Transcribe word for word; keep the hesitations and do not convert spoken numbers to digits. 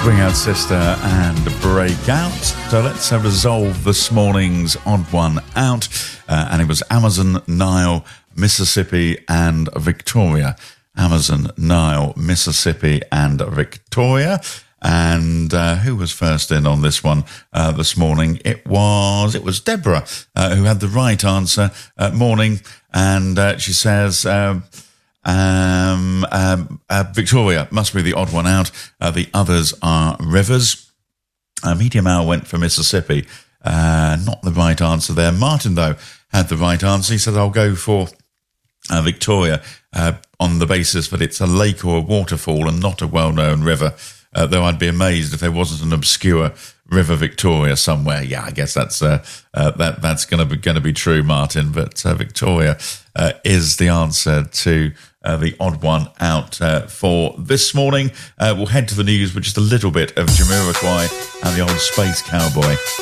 Swing Out Sister and Break Out. So let's uh, resolve this morning's odd one out. Uh, and it was Amazon, Nile, Mississippi and Victoria. Amazon, Nile, Mississippi and Victoria. And uh, who was first in on this one uh, this morning? It was it was Deborah uh, who had the right answer. Uh, morning. And uh, she says... Uh, Um, um, uh, Victoria must be the odd one out. Uh, the others are rivers. Uh, Media Mail went for Mississippi. Uh, not the right answer there. Martin, though, had the right answer. He said, I'll go for uh, Victoria uh, on the basis that it's a lake or a waterfall and not a well-known river. Uh, though I'd be amazed if there wasn't an obscure River Victoria somewhere. Yeah, I guess that's uh, uh, that that's going to be going to be true, Martin. But uh, Victoria uh, is the answer to uh, the odd one out uh, for this morning. Uh, we'll head to the news with just a little bit of Jamiroquai and the old Space Cowboy.